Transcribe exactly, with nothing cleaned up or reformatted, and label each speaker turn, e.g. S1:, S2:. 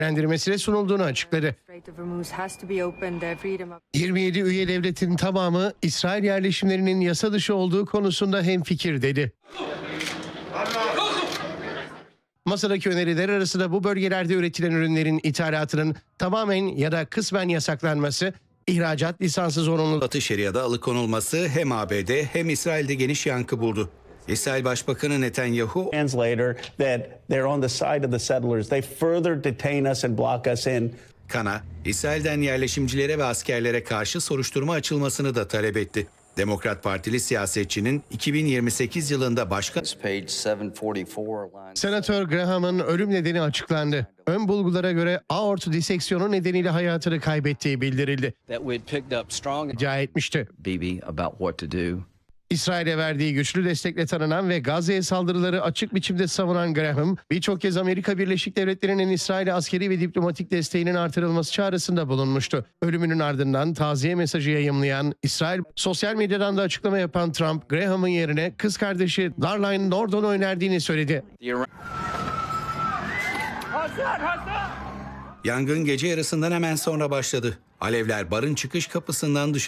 S1: değerlendirmesine sunulduğunu açıkladı. yirmi yedi üye devletin tamamı İsrail yerleşimlerinin yasa dışı olduğu konusunda hemfikir dedi. Masadaki öneriler arasında bu bölgelerde üretilen ürünlerin ithalatının tamamen ya da kısmen yasaklanması, ihracat lisansı zorunlu.
S2: Batı Şeria'da alıkonulması hem A B D hem İsrail'de geniş yankı buldu. İsrail Başbakanı Netanyahu,
S3: translator that they're on the side of the settlers. They further detain us and block us in.
S2: Kana, İsrail'den yerleşimcilere ve askerlere karşı soruşturma açılmasını da talep etti. Demokrat Partili siyasetçinin iki bin yirmi sekiz yılında başkan...
S1: Senatör Graham'ın ölüm nedeni açıklandı. Ön bulgulara göre aort diseksiyonu nedeniyle hayatını kaybettiği bildirildi. İddia etmişti. İsrail'e verdiği güçlü destekle tanınan ve Gazze'ye saldırıları açık biçimde savunan Graham, birçok kez Amerika Birleşik Devletleri'nin İsrail'e askeri ve diplomatik desteğinin artırılması çağrısında bulunmuştu. Ölümünün ardından taziye mesajı yayımlayan İsrail, sosyal medyadan da açıklama yapan Trump, Graham'ın yerine kız kardeşi Darline Nordon'u önerdiğini söyledi.
S2: Yangın gece yarısından hemen sonra başladı. Alevler barın çıkış kapısından dışarı